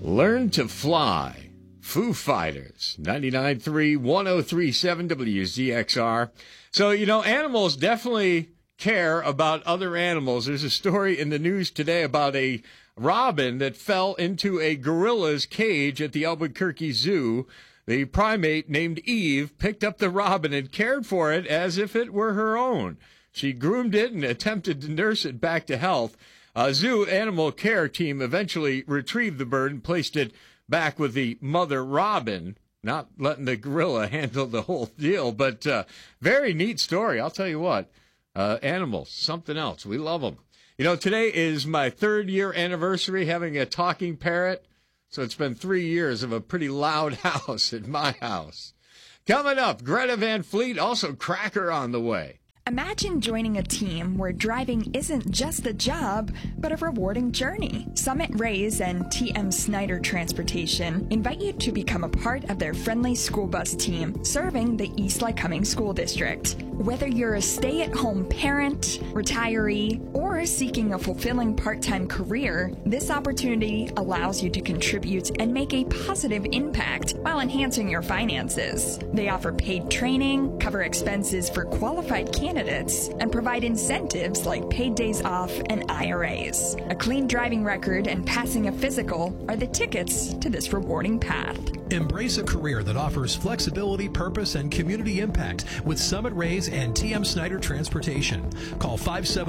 Learn to Fly. Foo Fighters, 99.3, 103.7 WZXR. So, animals definitely care about other animals. There's a story in the news today about a robin that fell into a gorilla's cage at the Albuquerque Zoo. The primate named Eve picked up the robin and cared for it as if it were her own. She groomed it and attempted to nurse it back to health. A zoo animal care team eventually retrieved the bird and placed it back with the mother robin, not letting the gorilla handle the whole deal. But very neat story. I'll tell you what, animals, something else. We love them. Today is my 3rd year anniversary having a talking parrot. So it's been 3 years of a pretty loud house at my house. Coming up, Greta Van Fleet, also Cracker on the way. Imagine joining a team where driving isn't just a job, but a rewarding journey. Summit Rays and TM Snyder Transportation invite you to become a part of their friendly school bus team serving the East Lycoming School District. Whether you're a stay-at-home parent, retiree, or seeking a fulfilling part-time career, this opportunity allows you to contribute and make a positive impact while enhancing your finances. They offer paid training, cover expenses for qualified candidates, and provide incentives like paid days off and IRAs. A clean driving record and passing a physical are the tickets to this rewarding path. Embrace a career that offers flexibility, purpose, and community impact with Summit Rays and TM Snyder Transportation. Call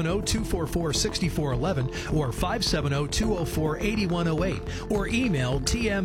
570-244-6411 or 570-204-8108 or email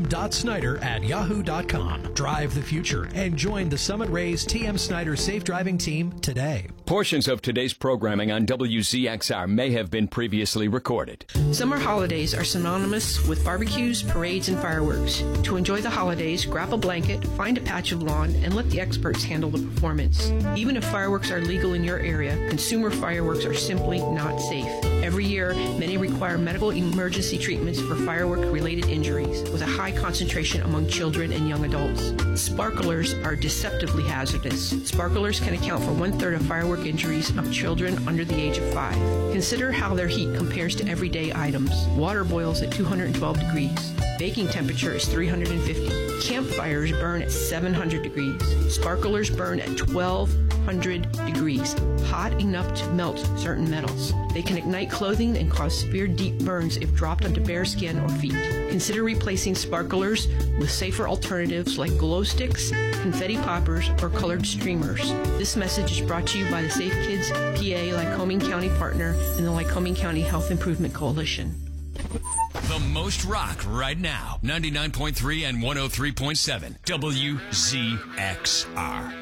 tm.snyder@yahoo.com. Drive the future and join the Summit Rays TM Snyder Safe Driving Team today. Portions of today's programming on WZXR may have been previously recorded. Summer holidays are synonymous with barbecues, parades, and fireworks. To enjoy the holidays, grab a blanket, find a patch of lawn, and let the experts handle the performance. Even if fireworks are legal in your area, consumer fireworks are simply not safe. Every year, many require medical emergency treatments for firework-related injuries, with a high concentration among children and young adults. Sparklers are deceptively hazardous. Sparklers can account for 1/3 of firework injuries of children under the age of 5. Consider how their heat compares to everyday items. Water boils at 212 degrees. Baking temperature is 350. Campfires burn at 700 degrees. Sparklers burn at 1200 degrees, hot enough to melt certain metals. They can ignite clothing and cause severe deep burns if dropped onto bare skin or feet. Consider replacing sparklers with safer alternatives like glow sticks, confetti poppers, or colored streamers. This message is brought to you by the Safe Kids PA Lycoming County partner and the Lycoming County Health Improvement Coalition. The most rock right now. 99.3 and 103.7 WZXR.